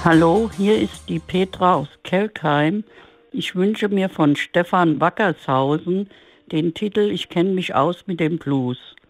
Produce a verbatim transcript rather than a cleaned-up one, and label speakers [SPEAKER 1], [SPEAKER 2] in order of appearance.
[SPEAKER 1] Hallo, hier ist die Petra aus Kelkheim. Ich wünsche mir von Stefan Wackershausen den Titel Ich kenne mich aus mit dem Blues.